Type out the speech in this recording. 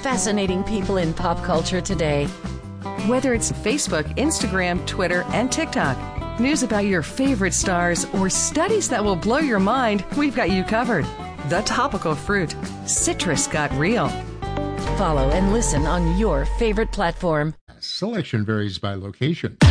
fascinating people in pop culture today. Whether it's Facebook, Instagram, Twitter, and TikTok, news about your favorite stars, or studies that will blow your mind, we've got you covered. The Topical Fruit. Citrus got real. Follow and listen on your favorite platform. Selection varies by location.